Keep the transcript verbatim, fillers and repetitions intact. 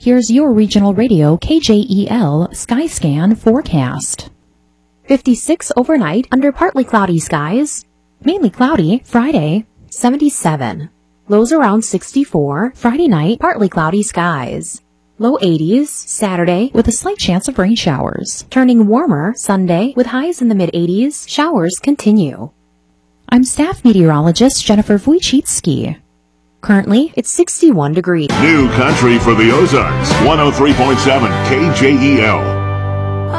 Here's your regional radio K J E L Skyscan forecast. fifty-six overnight under partly cloudy skies. Mainly cloudy Friday, seventy-seven. Lows around sixty-four. Friday night, partly cloudy skies. Low eighties Saturday with a slight chance of rain showers. Turning warmer Sunday with highs in the mid-eighties. Showers continue. I'm staff meteorologist Jennifer Wojcicki. Currently, it's sixty-one degrees. New country for the Ozarks. one oh three point seven K J E L.